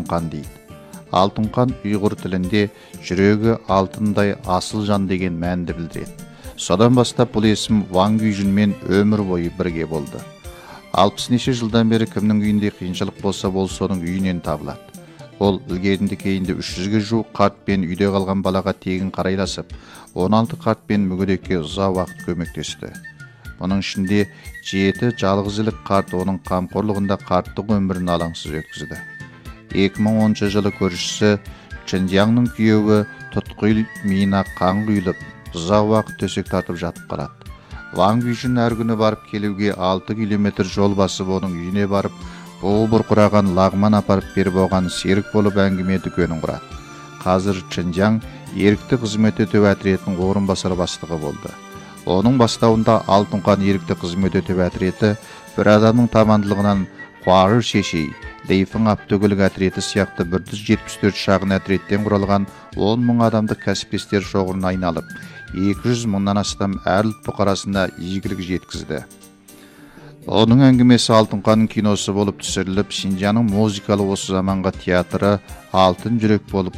қан дейді. Алтын қан ұйғыр тілінде жүрегі алтындай асыл жан деген мәнді білдіреді. Содан бастап бұл есім Ван Гүйжінмен өмір бойы бірге болды. 60 неше жылдан бері кімнің үйінде қиыншылық болса ол соның үйінен табылады. Ол ілгерінде кейінді 300-ге жуық қартпен үйде қалған балаға тегін қарайласып, 16 қартпен мүгедекке ұзақ уақыт көмектесті. Оның ішінде 7 жалғызілік қарт оның қамқорлығында қарттық өмірін алаңсыз өткізді. 2010 жылы көршісі Чинжаңның күйеуі тұтқиыл миына қан құйылып, ұзақ уақыт төсек тартып жатып қалады. Ван Гүйжін әр күні барып келуге 6 километр жол басып, оның үйіне барып, бұл бұрқыраған лағман апарып беріп оған серік болып әңгіме дүкенін құрады. Қазір Чинжаң ерікті қызмет ету әтіретінің орынбасар бастығы болды. Оның бастауында Алтын қан ерікті қызмет ету әтіреті бір адамның табандылығынан Қуары Шешей, Лейфің Аптөгілік әтіреті сияқты 174 шағын әтіреттен құралған 10 мың адамдық кәсіптестер шоғырын айналып, 200 мыңнан астам әр ұлт бұқарасына игілік жеткізді. Оның әңгімесі Алтын қан киносы болып түсіріліп, Шинжаңның музыкалы осы заманға театры Алтын жүрек болып